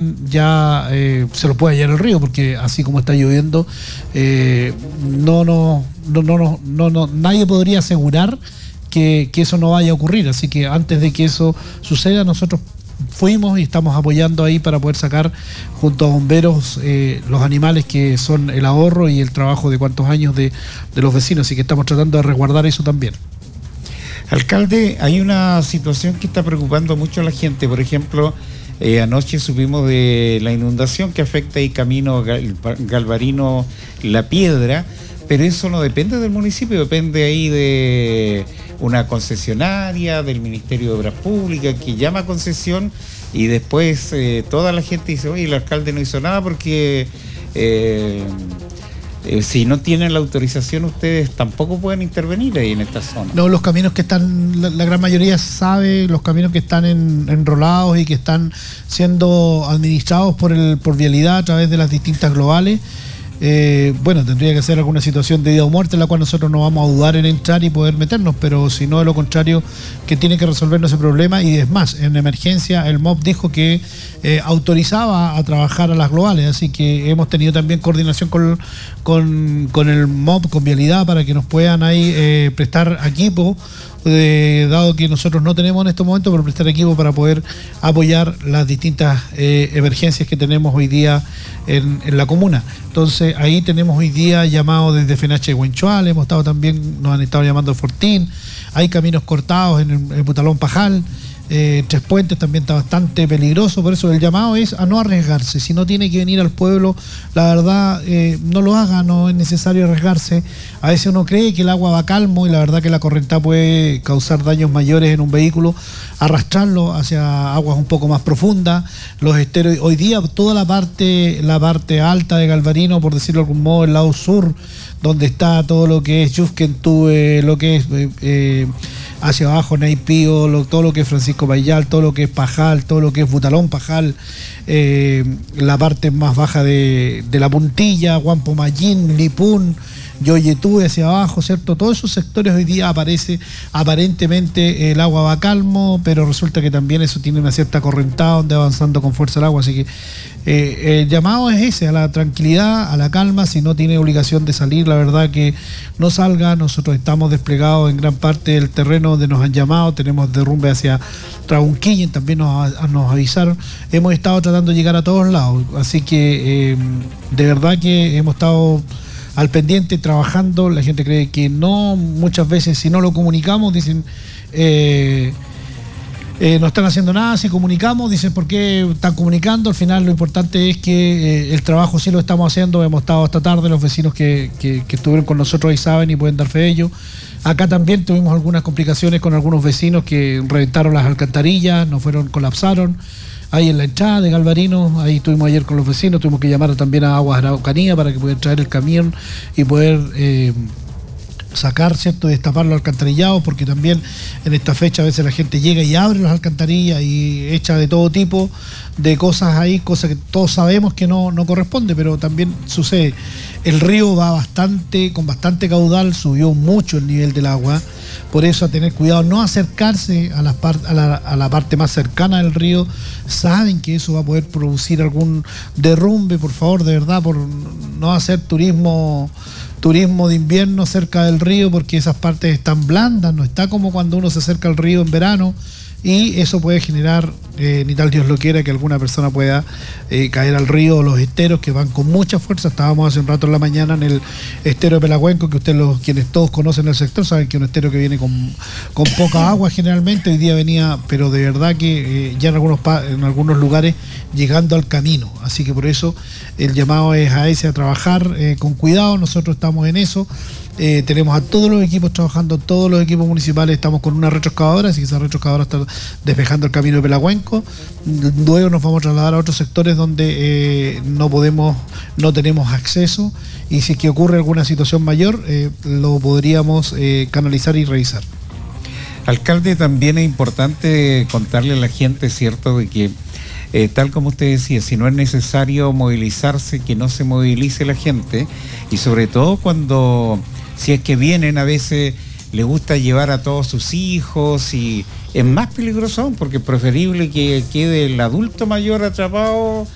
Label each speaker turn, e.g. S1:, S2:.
S1: también ya se lo puede hallar el río, porque así como está lloviendo, nadie podría asegurar que eso no vaya a ocurrir. Así que antes de que eso suceda, nosotros fuimos y estamos apoyando ahí para poder sacar junto a bomberos los animales que son el ahorro y el trabajo de cuántos años de los vecinos, así que estamos tratando de resguardar eso también.
S2: Alcalde, hay una situación que está preocupando mucho a la gente. Por ejemplo, anoche supimos de la inundación que afecta ahí camino Galvarino La Piedra, pero eso no depende del municipio, depende ahí de una concesionaria, del Ministerio de Obras Públicas, que llama a concesión y después toda la gente dice, oye, el alcalde no hizo nada porque si no tienen la autorización ustedes tampoco pueden intervenir ahí en esta zona.
S1: No, los caminos que están, la gran mayoría sabe, los caminos que están enrolados y que están siendo administrados por Vialidad a través de las distintas globales. Bueno, tendría que ser alguna situación de vida o muerte en la cual nosotros no vamos a dudar en entrar y poder meternos, pero si no, de lo contrario, que tiene que resolvernos ese problema. Y es más, en emergencia el MOB dijo que autorizaba a trabajar a las globales, así que hemos tenido también coordinación con el MOB, con Vialidad, para que nos puedan ahí prestar equipo, dado que nosotros no tenemos en estos momentos, pero prestar equipo para poder apoyar las distintas emergencias que tenemos hoy día en la comuna. Entonces ahí tenemos hoy día llamados desde FENACHE de Huenchual, nos han estado llamando de Fortín, hay caminos cortados en el Butalón Pajal, Tres Puentes también está bastante peligroso, por eso el llamado es a no arriesgarse. Si no tiene que venir al pueblo, la verdad no lo haga, no es necesario arriesgarse. A veces uno cree que el agua va calmo y la verdad que la corrientía puede causar daños mayores en un vehículo, arrastrarlo hacia aguas un poco más profundas. Los esteros, hoy día toda la parte alta de Galvarino, por decirlo de algún modo, el lado sur, donde está todo lo que es Yufquentue, lo que es hacia abajo Naipío, todo lo que es Francisco Payal, todo lo que es Pajal, todo lo que es Butalón Pajal, la parte más baja de la Puntilla, Huampomayín, Lipún, Yoyetú hacia abajo, ¿cierto? Todos esos sectores hoy día aparece aparentemente el agua va calmo, pero resulta que también eso tiene una cierta correntada donde va avanzando con fuerza el agua, así que el llamado es ese, a la tranquilidad, a la calma. Si no tiene obligación de salir, la verdad que no salga. Nosotros estamos desplegados en gran parte del terreno donde nos han llamado, tenemos derrumbe hacia Traunquillen, también nos avisaron. Hemos estado tratando de llegar a todos lados, así que de verdad que hemos estado al pendiente, trabajando. La gente cree que no, muchas veces si no lo comunicamos, dicen no están haciendo nada. Si comunicamos, dicen por qué están comunicando. Al final lo importante es que el trabajo sí lo estamos haciendo. Hemos estado hasta tarde, los vecinos que estuvieron con nosotros ahí saben y pueden dar fe de ello. Acá también tuvimos algunas complicaciones con algunos vecinos que reventaron las alcantarillas, colapsaron. Ahí en la entrada de Galvarino, ahí estuvimos ayer con los vecinos, tuvimos que llamar también a Aguas Araucanía para que pudieran traer el camión y poder sacar, ¿cierto?, destapar los alcantarillados, porque también en esta fecha a veces la gente llega y abre las alcantarillas y echa de todo tipo de cosas ahí, cosas que todos sabemos que no corresponde, pero también sucede. El río va con bastante caudal, subió mucho el nivel del agua, por eso a tener cuidado, no acercarse a la parte más cercana del río. Saben que eso va a poder producir algún derrumbe, por favor, de verdad, por no hacer turismo de invierno cerca del río, porque esas partes están blandas, no está como cuando uno se acerca al río en verano, y eso puede generar, ni tal Dios lo quiera, que alguna persona pueda caer al río, o los esteros que van con mucha fuerza. Estábamos hace un rato en la mañana en el estero de Pelagüenco, que quienes todos conocen el sector saben que es un estero que viene con poca agua generalmente. Hoy día venía, pero de verdad que ya en algunos lugares llegando al camino, así que por eso el llamado es a trabajar con cuidado. Nosotros estamos en eso. Tenemos a todos los equipos trabajando, todos los equipos municipales, estamos con una retroexcavadora, así que esa retroexcavadora está despejando el camino de Pelagüenco. Luego nos vamos a trasladar a otros sectores donde no tenemos acceso, y si es que ocurre alguna situación mayor, lo podríamos canalizar y revisar.
S2: Alcalde, también es importante contarle a la gente, ¿cierto?, de que tal como usted decía, si no es necesario movilizarse, que no se movilice la gente, y sobre todo si es que vienen, a veces les gusta llevar a todos sus hijos y es más peligroso aún, porque es preferible que quede el adulto mayor atrapado